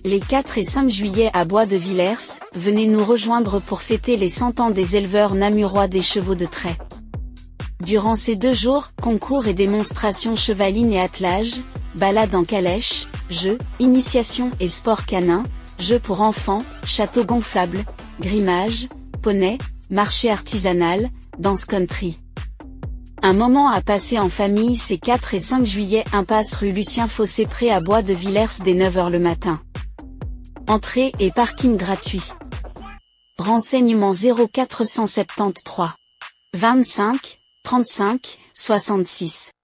Les 4 et 5 juillet à Bois de Villers, venez nous rejoindre pour fêter les 100 ans des éleveurs namurois des chevaux de trait. Durant ces 2 jours, concours et démonstrations chevalines et attelages, balades en calèche, jeux, initiation et sport canin, jeux pour enfants, château gonflable, grimage, poney, marché artisanal, danse country. Un moment à passer en famille ces 4 et 5 juillet impasse rue Lucien Fossé-Pré à Bois de Villers dès 9 h le matin. Entrée et parking gratuit. Renseignements 0473 25 35 66.